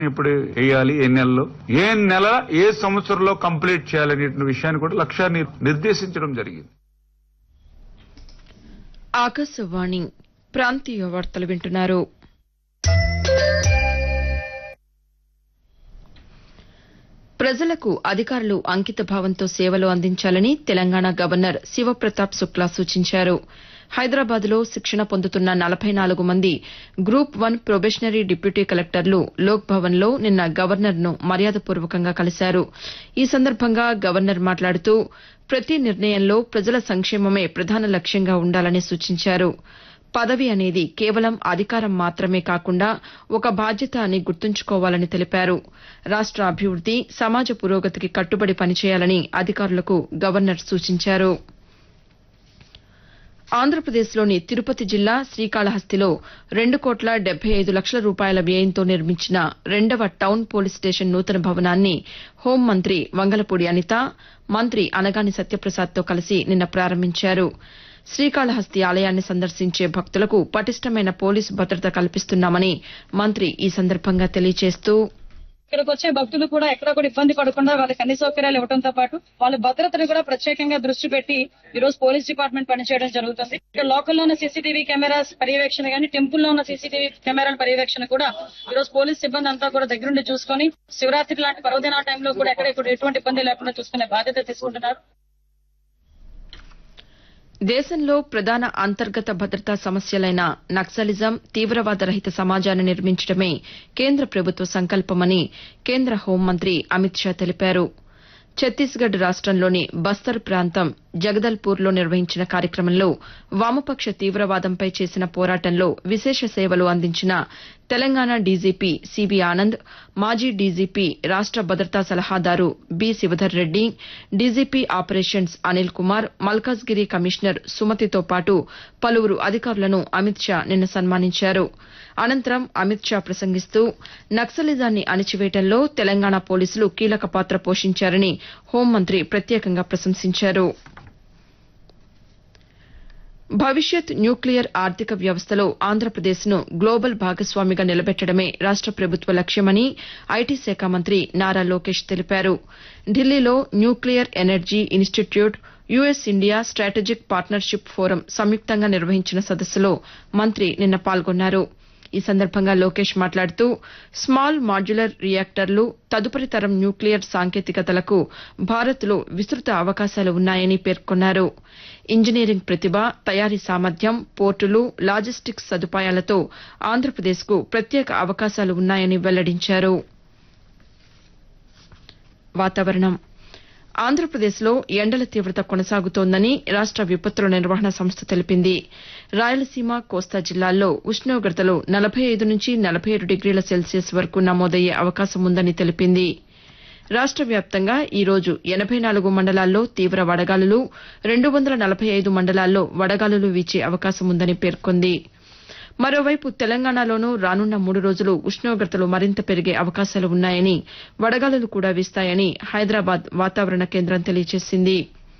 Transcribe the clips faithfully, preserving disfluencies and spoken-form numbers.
ఇప్పుడు వేయాలి, ఏ నెలలో, ఏ నెల ఏ సంవత్సరంలో కంప్లీట్ చేయాలనే విషయాన్ని కూడా లక్ష్యాన్ని నిర్దేశించడం జరిగింది. ఆకాశవాణి ప్రాంతీయ వార్తలు వింటున్నారు. ప్రజలకు అధికారులు అంకిత భావంతో సేవలు అందించాలని తెలంగాణ గవర్నర్ శివప్రతాప్ శుక్లా సూచించారు. హైదరాబాద్లో శిక్షణ పొందుతున్న నలభై నాలుగు మంది గ్రూప్ వన్ ప్రొబేషనరీ డిప్యూటీ కలెక్టర్లు లోక్ భవన్లో నిన్న గవర్నర్ను మర్యాదపూర్వకంగా కలిశారు. ఈ సందర్భంగా గవర్నర్ మాట్లాడుతూ ప్రతి నిర్ణయంలో ప్రజల సంక్షేమమే ప్రధాన లక్ష్యంగా ఉండాలని సూచించారు. పదవి అనేది కేవలం అధికారం మాత్రమే కాకుండా ఒక బాధ్యత అని గుర్తుంచుకోవాలని తెలిపారు. రాష్ట అభివృద్ది, సమాజ పురోగతికి కట్టుబడి పనిచేయాలని అధికారులకు గవర్నర్ సూచించారు. ఆంధ్రప్రదేశ్లోని తిరుపతి జిల్లా శ్రీకాళహస్తిలో రెండు కోట్ల డెబ్బై ఐదు లక్షల రూపాయల వ్యయంతో నిర్మించిన రెండవ టౌన్ పోలీస్ స్టేషన్ నూతన భవనాన్ని హోంమంత్రి వంగలపూడి అనిత, మంత్రి అనగాని సత్యప్రసాద్తో కలిసి నిన్న ప్రారంభించారు. శ్రీకాళహస్తి ఆలయాన్ని సందర్శించే భక్తులకు పటిష్టమైన పోలీసు భద్రత కల్పిస్తున్నామని మంత్రి ఈ సందర్భంగా తెలియజేస్తూ, ఇక్కడికి వచ్చే భక్తులు కూడా ఎక్కడ కూడా ఇబ్బంది పడకుండా వాళ్ళకి అన్ని సౌకర్యాలు ఇవ్వడంతో పాటు వాళ్ళ భద్రతను కూడా ప్రత్యేకంగా దృష్టి పెట్టి ఈ రోజు పోలీస్ డిపార్ట్మెంట్ పనిచేయడం జరుగుతుంది. ఇక్కడ లోకల్లో ఉన్న సీసీటీవీ కెమెరాస్ పర్యవేక్షణ గానీ, టెంపుల్లో ఉన్న సీసీటీవీ కెమెరాల పర్యవేక్షణ కూడా ఈ రోజు పోలీస్ సిబ్బంది అంతా కూడా దగ్గరుండి చూసుకుని శివరాత్రి లాంటి పర్వదినాల టైంలో కూడా ఎక్కడ ఇప్పుడు ఎటువంటి ఇబ్బంది లేకుండా చూసుకునే బాధ్యత తీసుకుంటున్నారు. దేశంలో ప్రధాన అంతర్గత భద్రతా సమస్యలైన నక్సలిజం, తీవ్రవాద రహిత సమాజాన్ని నిర్మించడమే కేంద్ర ప్రభుత్వ సంకల్పమని కేంద్ర హోంమంత్రి అమిత్ షా తెలిపారు. ఛత్తీస్గఢ్ రాష్టంలోని బస్తర్ ప్రాంతం జగదల్పూర్లో నిర్వహించిన కార్యక్రమంలో వామపక్ష తీవ్రవాదంపై చేసిన పోరాటంలో విశేష సేవలు అందించిన తెలంగాణ డీజీపీ సిబి ఆనంద్, మాజీ డీజీపీ రాష్ట భద్రతా సలహాదారు B Shivadhar Reddy, DGP operations Anil Kumar, Malkajgiri commissioner సుమతితో పాటు పలువురు అధికారులను అమిత్ షా నిన్న సన్మానించారు. అనంతరం అమిత్ షా ప్రసంగిస్తూ నక్సలిజాన్ని అణిచివేయడంలో తెలంగాణ పోలీసులు కీలక పాత్ర పోషించారని హోంమంత్రి ప్రత్యేకంగా ప్రశంసించారు. భవిష్యత్ న్యూక్లియర్ ఆర్థిక వ్యవస్థలో ఆంధ్రప్రదేశ్ను గ్లోబల్ భాగస్వామిగా నిలబెట్టడమే రాష్ట ప్రభుత్వ లక్ష్యమని ఐటీ శాఖ మంత్రి నారా లోకేష్ తెలిపారు. ఢిల్లీలో nuclear energy institute, US India strategic partnership forum సంయుక్తంగా నిర్వహించిన సదస్సులో మంత్రి నిన్న పాల్గొన్నారు. ఈ సందర్భంగా లోకేష్ మాట్లాడుతూ స్మాల్ మాడ్యులర్ రియాక్టర్లు, తదుపరి తరం న్యూక్లియర్ సాంకేతికతలకు భారత్లో విస్తృత అవకాశాలు ఉన్నాయని పేర్కొన్నారు. ఇంజనీరింగ్ ప్రతిభ, తయారీ సామర్థ్యం, పోర్టులు, లాజిస్టిక్స్ సదుపాయాలతో ఆంధ్రప్రదేశ్కు ప్రత్యేక అవకాశాలు ఉన్నాయని వెల్లడించారు. వాతావరణం. ఆంధ్రప్రదేశ్లో ఎండల తీవ్రత కొనసాగుతోందని రాష్ట విపత్తుల నిర్వహణ సంస్థ తెలిపింది. రాయలసీమ, కోస్తా జిల్లాల్లో ఉష్ణోగ్రతలు నలభై ఐదు నుంచి నలభై ఏడు డిగ్రీల సెల్సియస్ వరకు నమోదయ్యే అవకాశం ఉందని తెలిపింది. రాష్ట వ్యాప్తంగా ఈ రోజు ఎనబై నాలుగు మండలాల్లో తీవ్ర వడగాలులు, రెండు వందల నలభై ఐదు మండలాల్లో వడగాలులు వీచే అవకాశం ఉందని పేర్కొంది. మరోవైపు తెలంగాణలోనూ రానున్న మూడు రోజులు ఉష్ణోగ్రతలు మరింత పెరిగే అవకాశాలు ఉన్నాయని, వడగాలులు కూడా వీస్తాయని హైదరాబాద్ వాతావరణ కేంద్రం తెలియజేసింది.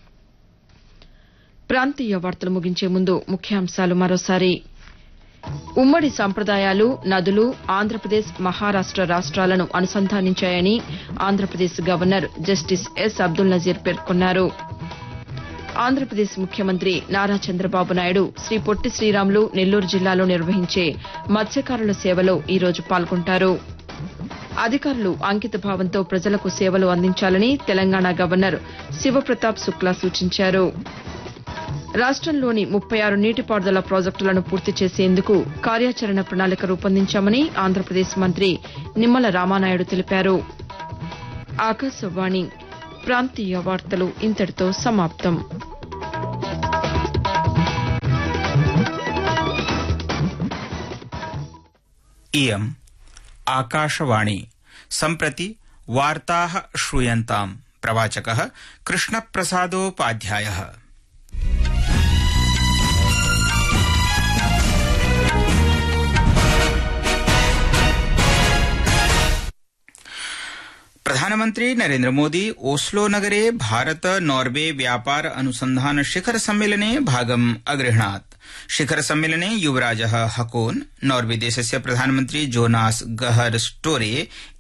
ప్రాంతీయ వార్తలు ముగించే ముందు ముఖ్యాంశాలు మరోసారి. ఉమ్మడి సంప్రదాయాలు, నదులు ఆంధ్రప్రదేశ్, మహారాష్ట రాష్ట్రాలను అనుసంధానించాయని Andhra Pradesh governor justice yes Abdul Nazir పేర్కొన్నారు. ఆంధ్రప్రదేశ్ ముఖ్యమంత్రి నారా చంద్రబాబు నాయుడు శ్రీ పొట్టి శ్రీరాములు నెల్లూరు జిల్లాలో నిర్వహించే మత్స్యకారుల సేవలో ఈ రోజు పాల్గొంటారు. అధికారులు అంకిత భావంతో ప్రజలకు సేవలు అందించాలని తెలంగాణ గవర్నర్ శివప్రతాప్ శుక్లా సూచించారు. రాష్టంలోని ముప్పై ఆరు నీటిపారుదల ప్రాజెక్టులను పూర్తి చేసేందుకు కార్యాచరణ ప్రణాళిక రూపొందించామని ఆంధ్రప్రదేశ్ మంత్రి నిమ్మల రామానాయుడు తెలిపారు. ఆకాశవాణి ప్రాంతీయ వార్తలు ఇంతటితో సమాప్తం. इयम् आकाशवाणी सम्प्रति वार्ताः श्रूयन्ताम्. प्रवाचकः कृष्णप्रसादोपाध्यायः. प्रधानमन्त्री नरेन्द्र मोदी ओस्लो नगरे भारत नॉर्वे व्यापार अनुसन्धान शिखर सम्मेलने भागम् अगृह्णात्. शिखर सम्मेलने युवराजः हकोन नॉर्वे देशस्य प्रधानमन्त्री जोनास गहर स्टोरे